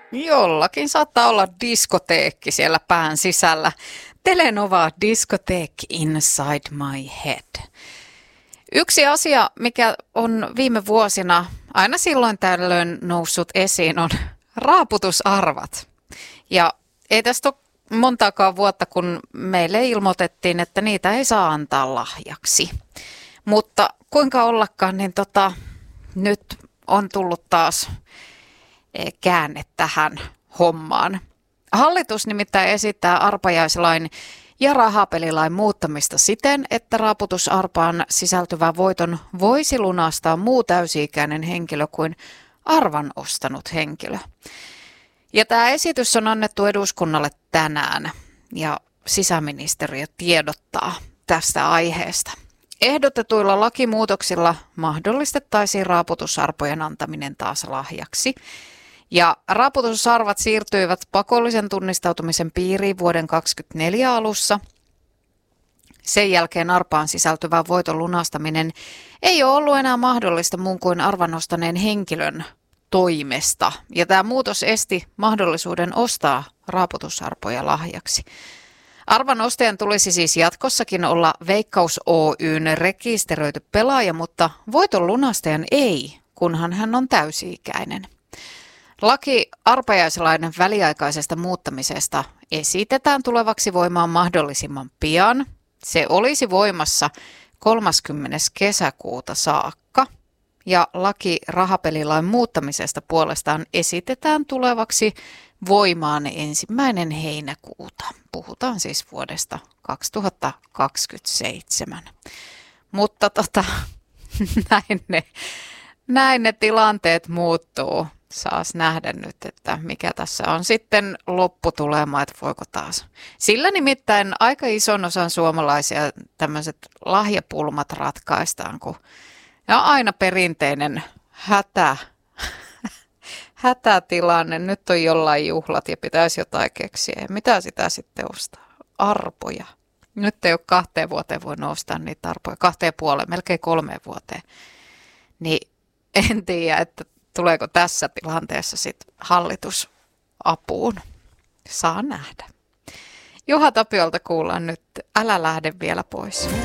Jollakin saattaa olla diskoteekki siellä pään sisällä. Telenova Discotheque Inside My Head. Yksi asia, mikä on viime vuosina aina silloin tällöin noussut esiin, on raaputusarvat. Ja ei tästä ole montaakaan vuotta, kun meille ilmoitettiin, että niitä ei saa antaa lahjaksi. Mutta kuinka ollakaan, niin nyt on tullut taas käänne tähän hommaan. Hallitus nimittäin esittää arpajaislain ja rahapelilain muuttamista siten, että raaputusarpaan sisältyvän voiton voisi lunastaa muu täysi-ikäinen henkilö kuin arvan ostanut henkilö. Ja tämä esitys on annettu eduskunnalle tänään ja sisäministeriö tiedottaa tästä aiheesta. Ehdotetuilla lakimuutoksilla mahdollistettaisiin raaputusarpojen antaminen taas lahjaksi. Ja raaputusarvat siirtyivät pakollisen tunnistautumisen piiriin vuoden 2024 alussa. Sen jälkeen arpaan sisältyvä voiton lunastaminen ei ole ollut enää mahdollista muun kuin arvan ostaneen henkilön toimesta. Ja tämä muutos esti mahdollisuuden ostaa raaputusarpoja lahjaksi. Arvan ostajan tulisi siis jatkossakin olla Veikkaus Oyn rekisteröity pelaaja, mutta voiton lunastajan ei, kunhan hän on täysi-ikäinen. Laki arpajaislain väliaikaisesta muuttamisesta esitetään tulevaksi voimaan mahdollisimman pian. Se olisi voimassa 30. kesäkuuta saakka. Ja laki rahapelilain muuttamisesta puolestaan esitetään tulevaksi voimaan 1. heinäkuuta. Puhutaan siis vuodesta 2027. Mutta näin ne tilanteet muuttuu. Saas nähdä nyt, että mikä tässä on sitten lopputulema, että voiko taas. Sillä nimittäin aika ison osan suomalaisia tämmöiset lahjapulmat ratkaistaan, kun ja aina perinteinen hätätilanne. Nyt on jollain juhlat ja pitäisi jotain keksiä. Ja mitä sitä sitten ostaa? Arpoja. Nyt ei ole 2 vuoteen voinut ostaa niitä arpoja. 2,5, melkein 3 vuoteen. Niin en tiedä, että tuleeko tässä tilanteessa sitten hallitus apuun. Saa nähdä. Juha Tapiolta kuullaan nyt. Älä lähde vielä pois.